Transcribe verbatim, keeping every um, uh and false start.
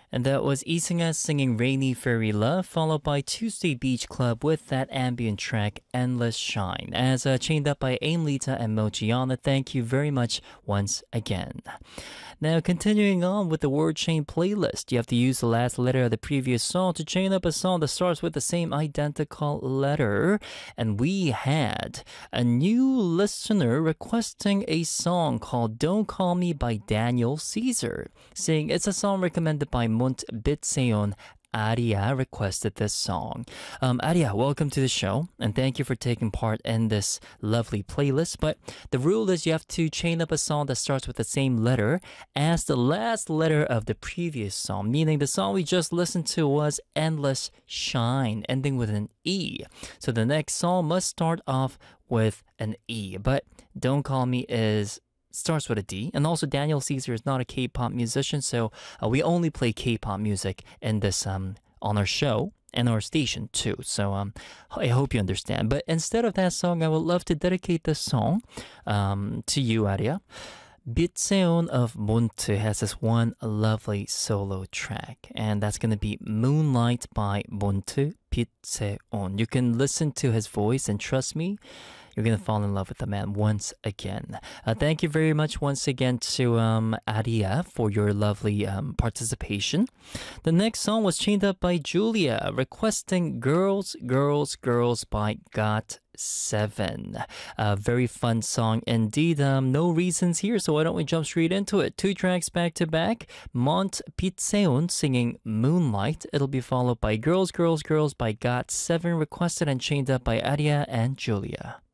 And that was Isunga singing Rainy Fairy Love, followed by Tuesday Beach Club with that ambient track Endless Shine. As uh, chained up by Aim Lita and Mochiana, thank you very much once again. Now, continuing on with the word chain playlist, you have to use the last letter of the previous song to chain up a song that starts with the same identical letter. And we had a new listener requesting a song called Don't Call Me by Daniel Caesar, saying it's a song recommended by Munt Bitseon. Aria requested this song. Um, Aria, welcome to the show, and thank you for taking part in this lovely playlist. But the rule is you have to chain up a song that starts with the same letter as the last letter of the previous song, meaning the song we just listened to was Endless Shine, ending with an E. So the next song must start off with an E, but Don't Call Me is starts with a D. And also Daniel Caesar is not a K-pop musician, so uh, we only play K-pop music in this um on our show and our station too. So um I hope you understand. But instead of that song, I would love to dedicate this song um to you, Aria. Bitseon of Muntu has this one lovely solo track, and that's gonna be Moonlight by Muntu Bitseon. You can listen to his voice and trust me, you're going to fall in love with the man once again. Uh, thank you very much once again to um, Aria for your lovely um, participation. The next song was chained up by Julia, requesting Girls, Girls, Girls by Got Seven. A very fun song indeed. Um, no reasons here, so why don't we jump straight into it? Two tracks back to back. Mont Pitseon singing Moonlight. It'll be followed by Girls, Girls, Girls by Got Seven, requested and chained up by Aria and Julia.